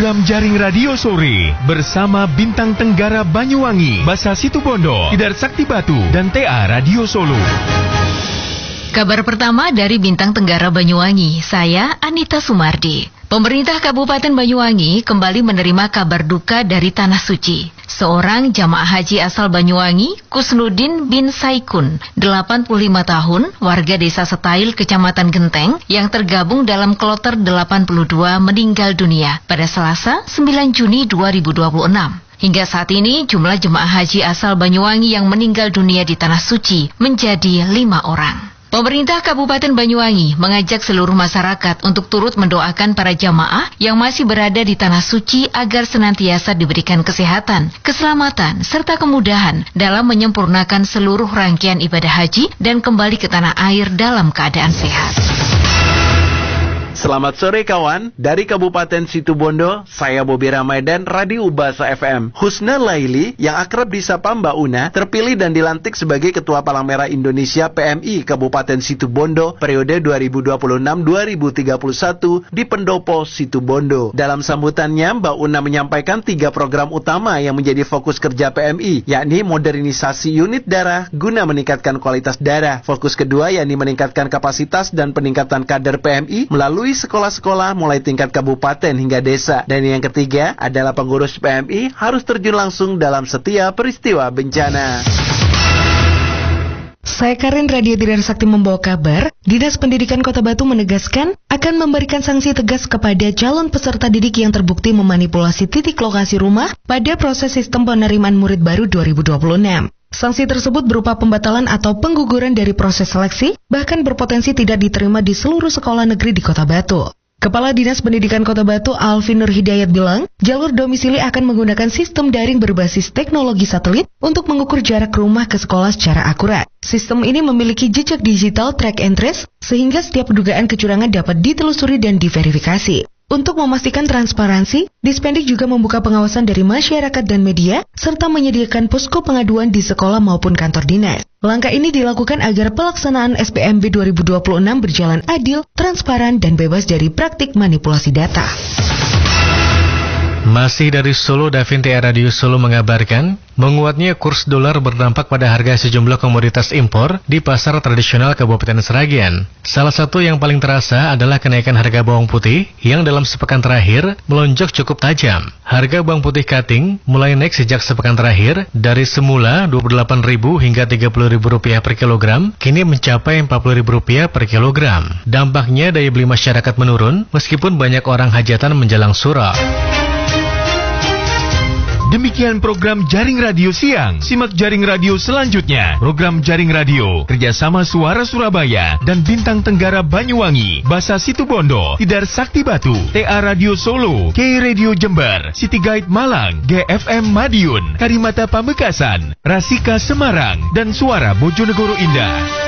program Jaring Radio Sore bersama Bintang Tenggara Banyuwangi, Basa Situbondo, Tidar Sakti Batu, dan TA Radio Solo. Kabar pertama dari Bintang Tenggara Banyuwangi, saya Anita Sumardi. Pemerintah Kabupaten Banyuwangi kembali menerima kabar duka dari Tanah Suci. Seorang jamaah haji asal Banyuwangi, Kusnudin bin Saikun, 85 tahun, warga Desa Setail, Kecamatan Genteng, yang tergabung dalam Kloter 82 meninggal dunia pada Selasa 9 Juni 2026. Hingga saat ini, jumlah jemaah haji asal Banyuwangi yang meninggal dunia di Tanah Suci menjadi 5 orang. Pemerintah Kabupaten Banyuwangi mengajak seluruh masyarakat untuk turut mendoakan para jamaah yang masih berada di Tanah Suci agar senantiasa diberikan kesehatan, keselamatan, serta kemudahan dalam menyempurnakan seluruh rangkaian ibadah haji dan kembali ke tanah air dalam keadaan sehat. Selamat sore kawan, dari Kabupaten Situbondo, saya Bobi Ramadhan, Radio Basa FM. Husna Laili, yang akrab disapa Mbak Una, terpilih dan dilantik sebagai Ketua Palang Merah Indonesia PMI Kabupaten Situbondo periode 2026-2031 di Pendopo, Situbondo. Dalam sambutannya, Mbak Una menyampaikan 3 program utama yang menjadi fokus kerja PMI, yakni modernisasi unit darah guna meningkatkan kualitas darah. Fokus kedua yakni meningkatkan kapasitas dan peningkatan kader PMI melalui sekolah-sekolah mulai tingkat kabupaten hingga desa. Dan yang ketiga adalah pengurus PMI harus terjun langsung dalam setiap peristiwa bencana. Saya Karin, Radio Tidar Sakti membawa kabar. Dinas Pendidikan Kota Batu menegaskan akan memberikan sanksi tegas kepada calon peserta didik yang terbukti memanipulasi titik lokasi rumah pada proses sistem penerimaan murid baru 2026. Sanksi tersebut berupa pembatalan atau pengguguran dari proses seleksi, bahkan berpotensi tidak diterima di seluruh sekolah negeri di Kota Batu. Kepala Dinas Pendidikan Kota Batu, Alvin Nur Hidayat, bilang, jalur domisili akan menggunakan sistem daring berbasis teknologi satelit untuk mengukur jarak rumah ke sekolah secara akurat. Sistem ini memiliki jejak digital track and trace, sehingga setiap dugaan kecurangan dapat ditelusuri dan diverifikasi. Untuk memastikan transparansi, Dispendik juga membuka pengawasan dari masyarakat dan media, serta menyediakan posko pengaduan di sekolah maupun kantor dinas. Langkah ini dilakukan agar pelaksanaan SPMB 2026 berjalan adil, transparan, dan bebas dari praktik manipulasi data. Masih dari Solo, Davin TA Radio Solo mengabarkan, menguatnya kurs dolar berdampak pada harga sejumlah komoditas impor di pasar tradisional Kabupaten Sragen. Salah satu yang paling terasa adalah kenaikan harga bawang putih yang dalam sepekan terakhir melonjak cukup tajam. Harga bawang putih cutting mulai naik sejak sepekan terakhir dari semula Rp28.000 hingga Rp30.000 per kilogram, kini mencapai Rp40.000 per kilogram. Dampaknya daya beli masyarakat menurun meskipun banyak orang hajatan menjelang suro. Demikian program Jaring Radio Siang. Simak Jaring Radio selanjutnya. Program Jaring Radio kerjasama Suara Surabaya dan Bintang Tenggara Banyuwangi, Basa Situbondo, Tidar Sakti Batu, TA Radio Solo, K Radio Jember, City Guide Malang, GFM Madiun, Karimata Pamekasan, Rasika Semarang, dan Suara Bojonegoro Indah.